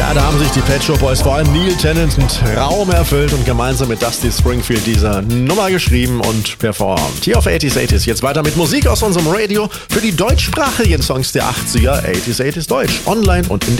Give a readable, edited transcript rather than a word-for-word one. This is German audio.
Ja, da haben sich die Pet Shop Boys, vor allem Neil Tennant, einen Traum erfüllt und gemeinsam mit Dusty Springfield diese Nummer geschrieben und performt. Hier auf 80s. Jetzt weiter mit Musik aus unserem Radio für die deutschsprachigen Songs der 80er. 80s Deutsch. Online und in der